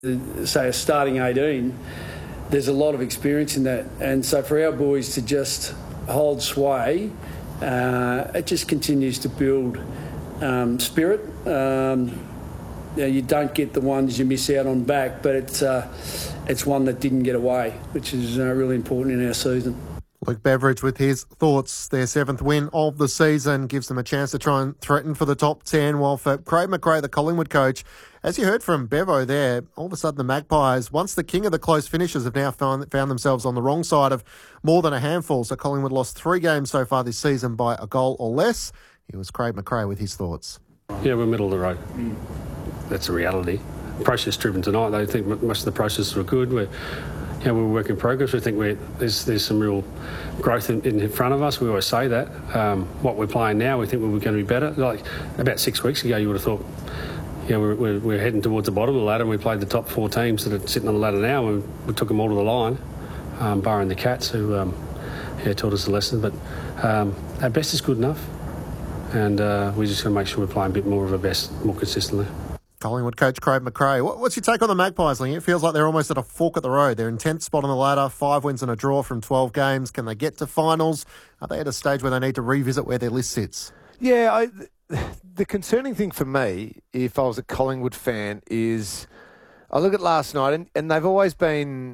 say a starting 18, there's a lot of experience in that. And so for our boys to just hold sway, it just continues to build spirit. You don't get the ones you miss out on back, but it's one that didn't get away, which is really important in our season. Luke Beveridge with his thoughts. Their 7th win of the season gives them a chance to try and threaten for the top 10. While for Craig McRae, the Collingwood coach, as you heard from Bevo there, all of a sudden the Magpies, once the king of the close finishes, have now found themselves on the wrong side of more than a handful. So Collingwood lost 3 games so far this season by a goal or less. Here was Craig McRae with his thoughts. Yeah, we're middle of the road. That's a reality. Process driven tonight. They think most of the processes were good. We're a work in progress. We think there's some real growth in front of us. We always say that. What we're playing now, we think we're going to be better. Like about 6 weeks ago, you would have thought, we're heading towards the bottom of the ladder, and we played the top 4 teams that are sitting on the ladder now, and we took them all to the line, barring the Cats, who taught us a lesson. But our best is good enough, and we just got to make sure we're playing a bit more of our best, more consistently. Collingwood coach Craig McRae. What's your take on the Magpies, Ling? It feels like they're almost at a fork at the road. They're in 10th spot on the ladder, 5 wins and a draw from 12 games. Can they get to finals? Are they at a stage where they need to revisit where their list sits? Yeah, the concerning thing for me, if I was a Collingwood fan, is I look at last night, and they've always been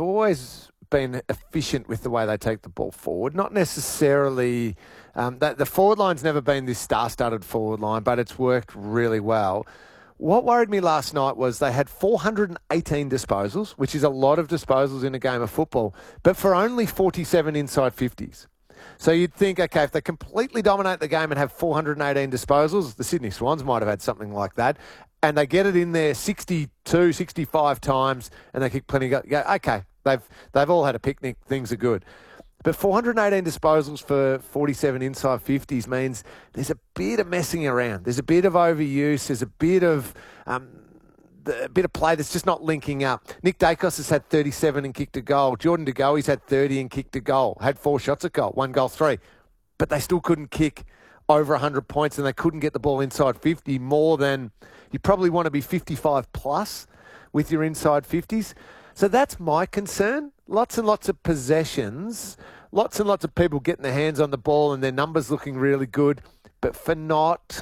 efficient with the way they take the ball forward. Not necessarily the forward line's never been this star-studded forward line, but it's worked really well. What worried me last night was they had 418 disposals, which is a lot of disposals in a game of football, but for only 47 inside 50s. So you'd think, okay, if they completely dominate the game and have 418 disposals, the Sydney Swans might have had something like that, and they get it in there 62, 65 times, and they kick plenty of goals. Okay, they've all had a picnic, things are good. But 418 disposals for 47 inside 50s means there's a bit of messing around. There's a bit of overuse. There's a bit of play that's just not linking up. Nick Dacos has had 37 and kicked a goal. Jordan De Goey's had 30 and kicked a goal. Had 4 shots at goal, 1 goal, 3. But they still couldn't kick over 100 points, and they couldn't get the ball inside 50 more than you probably want to be 55 plus with your inside 50s. So that's my concern. Lots and lots of possessions, lots and lots of people getting their hands on the ball and their numbers looking really good, but for not